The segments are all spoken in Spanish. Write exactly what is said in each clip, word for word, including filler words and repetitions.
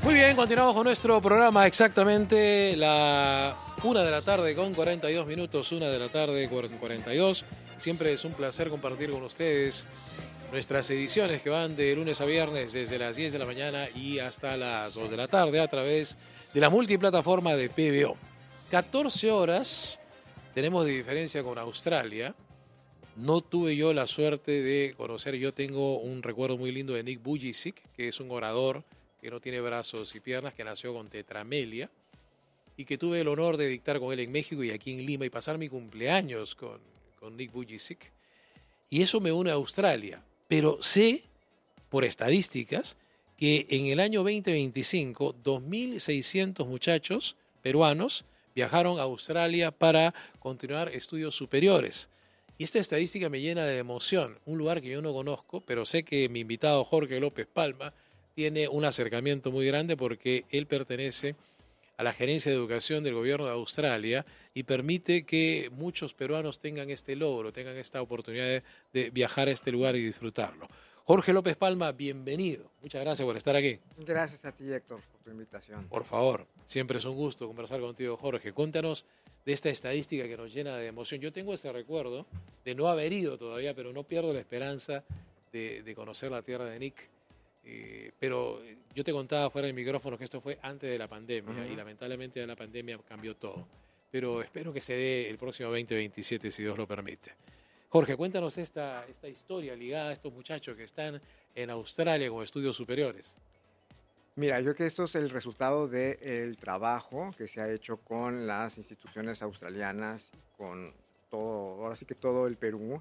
Muy bien, continuamos con nuestro programa, exactamente la una de la tarde con cuarenta y dos minutos, una de la tarde con cuarenta y dos. Siempre es un placer compartir con ustedes nuestras ediciones que van de lunes a viernes desde las diez de la mañana y hasta las dos de la tarde a través de la multiplataforma de P B O. catorce horas tenemos de diferencia con Australia. No tuve yo la suerte de conocer, yo tengo un recuerdo muy lindo de Nick Vujicic, que es un orador que no tiene brazos y piernas, que nació con tetramelia y que tuve el honor de dictar con él en México y aquí en Lima y pasar mi cumpleaños con, con Nick Vujicic. Y eso me une a Australia. Pero sé, por estadísticas, que en el año veinte veinticinco, dos mil seiscientos muchachos peruanos viajaron a Australia para continuar estudios superiores. Y esta estadística me llena de emoción. Un lugar que yo no conozco, pero sé que mi invitado Jorge López Palma tiene un acercamiento muy grande porque él pertenece a la Gerencia de Educación del Gobierno de Australia y permite que muchos peruanos tengan este logro, tengan esta oportunidad de, de viajar a este lugar y disfrutarlo. Jorge López Palma, bienvenido. Muchas gracias por estar aquí. Gracias a ti, Héctor, por tu invitación. Por favor, siempre es un gusto conversar contigo, Jorge. Cuéntanos de esta estadística que nos llena de emoción. Yo tengo ese recuerdo de no haber ido todavía, pero no pierdo la esperanza de, de conocer la tierra de Nick. Eh, pero yo te contaba fuera del micrófono que esto fue antes de la pandemia uh-huh. y lamentablemente de la pandemia cambió todo. Pero espero que se dé el próximo veinte veintisiete si Dios lo permite. Jorge, cuéntanos esta, esta historia ligada a estos muchachos que están en Australia con estudios superiores. Mira, yo creo que esto es el resultado del trabajo que se ha hecho con las instituciones australianas, con todo, ahora sí que todo el Perú,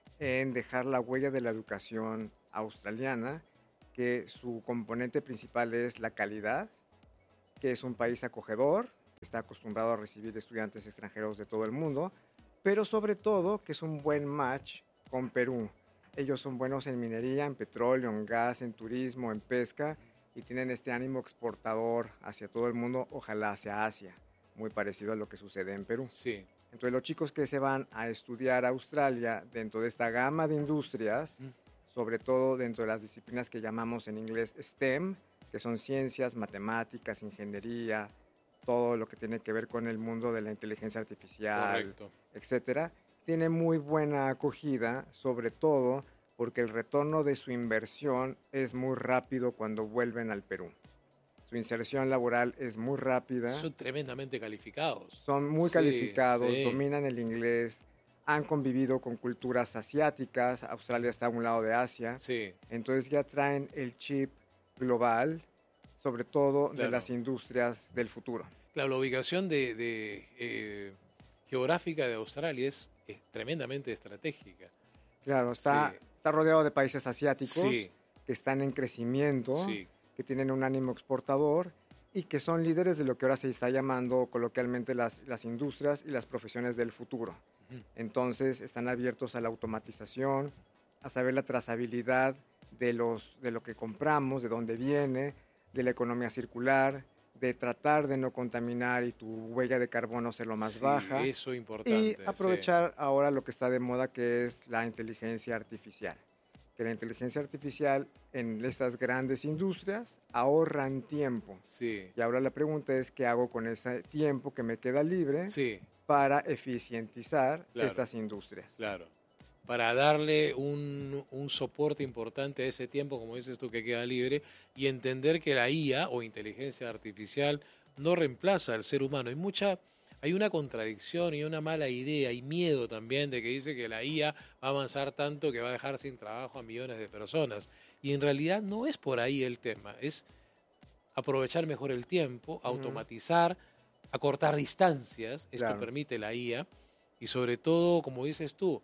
en dejar la huella de la educación australiana, que su componente principal es la calidad, que es un país acogedor, que está acostumbrado a recibir estudiantes extranjeros de todo el mundo, pero sobre todo que es un buen match con Perú. Ellos son buenos en minería, en petróleo, en gas, en turismo, en pesca, y tienen este ánimo exportador hacia todo el mundo, ojalá hacia Asia, muy parecido a lo que sucede en Perú. Sí. Entonces los chicos que se van a estudiar a Australia dentro de esta gama de industrias, mm. sobre todo dentro de las disciplinas que llamamos en inglés STEM, que son ciencias, matemáticas, ingeniería, todo lo que tiene que ver con el mundo de la inteligencia artificial, Correcto. etcétera, tiene muy buena acogida, sobre todo porque el retorno de su inversión es muy rápido cuando vuelven al Perú. Su inserción laboral es muy rápida. Son tremendamente calificados. Son muy sí, calificados, sí. dominan el inglés, han convivido con culturas asiáticas, Australia está a un lado de Asia, sí. entonces ya traen el chip global, sobre todo claro. de las industrias del futuro. Claro, la ubicación de, de, eh, geográfica de Australia es, es tremendamente estratégica. Claro, está, sí. está rodeado de países asiáticos sí. que están en crecimiento, sí. que tienen un ánimo exportador y que son líderes de lo que ahora se está llamando coloquialmente las, las industrias y las profesiones del futuro. Uh-huh. Entonces están abiertos a la automatización, a saber la trazabilidad de, los, de lo que compramos, de dónde viene, de la economía circular, de tratar de no contaminar y tu huella de carbono ser lo más sí, baja. Eso es importante. Y aprovechar sí. ahora lo que está de moda, que es la inteligencia artificial. Que la inteligencia artificial en estas grandes industrias ahorran tiempo. Sí. Y ahora la pregunta es, ¿qué hago con ese tiempo que me queda libre sí. para eficientizar claro. estas industrias? Claro. Para darle un, un soporte importante a ese tiempo, como dices tú, que queda libre, y entender que la I A o inteligencia artificial no reemplaza al ser humano. Hay mucha, hay una contradicción y una mala idea y miedo también de que dice que la I A va a avanzar tanto que va a dejar sin trabajo a millones de personas. Y en realidad no es por ahí el tema, es aprovechar mejor el tiempo, automatizar, uh-huh. acortar distancias, esto claro. permite la I A, y sobre todo, como dices tú,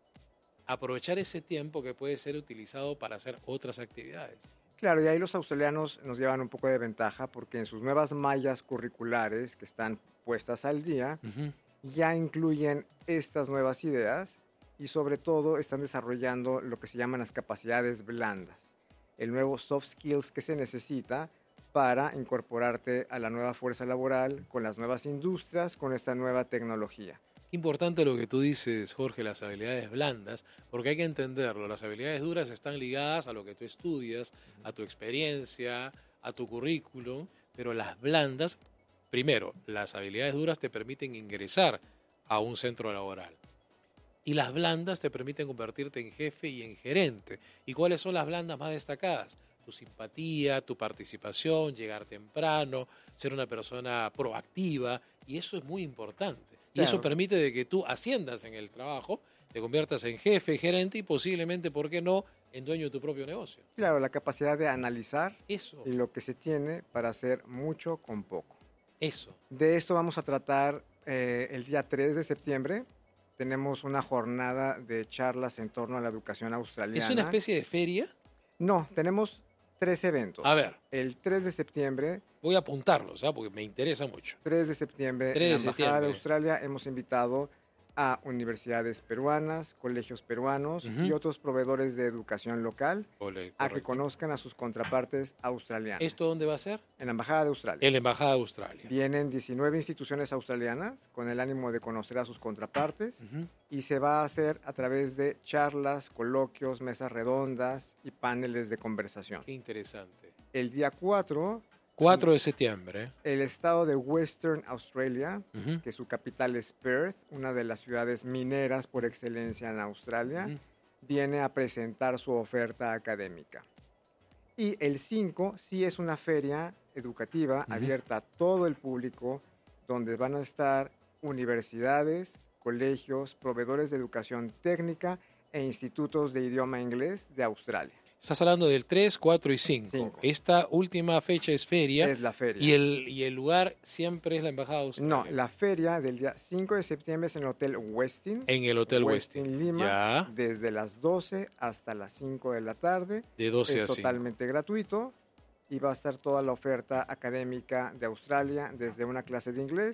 aprovechar ese tiempo que puede ser utilizado para hacer otras actividades. Claro, y ahí los australianos nos llevan un poco de ventaja porque en sus nuevas mallas curriculares que están puestas al día, uh-huh. ya incluyen estas nuevas ideas y sobre todo están desarrollando lo que se llaman las capacidades blandas, el nuevo soft skills que se necesita para incorporarte a la nueva fuerza laboral, con las nuevas industrias, con esta nueva tecnología. Qué importante lo que tú dices, Jorge, las habilidades blandas, porque hay que entenderlo. Las habilidades duras están ligadas a lo que tú estudias, a tu experiencia, a tu currículum, pero las blandas, primero, las habilidades duras te permiten ingresar a un centro laboral. Y las blandas te permiten convertirte en jefe y en gerente. ¿Y cuáles son las blandas más destacadas? Tu simpatía, tu participación, llegar temprano, ser una persona proactiva, y eso es muy importante. Y Claro. eso permite de que tú asciendas en el trabajo, te conviertas en jefe, gerente y posiblemente, ¿por qué no?, en dueño de tu propio negocio. Claro, la capacidad de analizar Eso, y lo que se tiene para hacer mucho con poco. eso. De esto vamos a tratar eh, el día tres de septiembre. Tenemos una jornada de charlas en torno a la educación australiana. ¿Es una especie de feria? No, tenemos tres eventos. A ver, El tres de septiembre, voy a apuntarlos, ¿ah? Porque me interesa mucho. tres de septiembre, tres en la de Embajada de septiembre. Australia hemos invitado a universidades peruanas, colegios peruanos Ujú. y otros proveedores de educación local Ole, a que correcto. conozcan a sus contrapartes australianas. ¿Esto dónde va a ser? En la Embajada de Australia. En la Embajada de Australia. Vienen diecinueve instituciones australianas con el ánimo de conocer a sus contrapartes Ujú. y se va a hacer a través de charlas, coloquios, mesas redondas y paneles de conversación. Qué interesante. El día cuatro, cuatro de septiembre. el estado de Western Australia, Ujú. que su capital es Perth, una de las ciudades mineras por excelencia en Australia, Ujú. viene a presentar su oferta académica. Y el cinco sí es una feria educativa Ujú. abierta a todo el público, donde van a estar universidades, colegios, proveedores de educación técnica e institutos de idioma inglés de Australia. Estás hablando del tres, cuatro y cinco. Cinco. Esta última fecha es feria Es la feria. y el, y el lugar siempre es la Embajada de Australia. No, la feria del día cinco de septiembre es en el Hotel Westin. En el Hotel Westin. Westin Lima, Ya, desde las doce hasta las cinco de la tarde. de doce Es a cinco. totalmente gratuito y va a estar toda la oferta académica de Australia, desde una clase de inglés